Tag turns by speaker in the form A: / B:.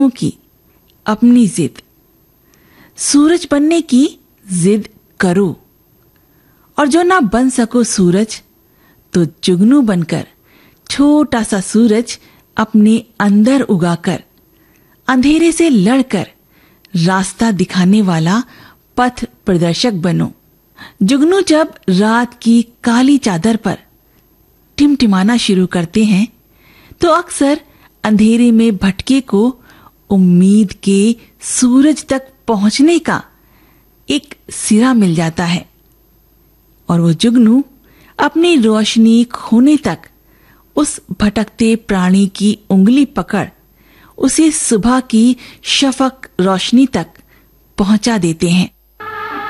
A: की अपनी जिद, सूरज बनने की जिद करो, और जो ना बन सको सूरज तो जुगनू बनकर छोटा सा सूरज अपने अंदर उगाकर अंधेरे से लड़कर रास्ता दिखाने वाला पथ प्रदर्शक बनो। जुगनू जब रात की काली चादर पर टिमटिमाना शुरू करते हैं तो अक्सर अंधेरे में भटके को उम्मीद के सूरज तक पहुंचने का एक सिरा मिल जाता है, और वो जुगनू अपनी रोशनी खोने तक उस भटकते प्राणी की उंगली पकड़ उसे सुबह की शफक रोशनी तक पहुंचा देते हैं।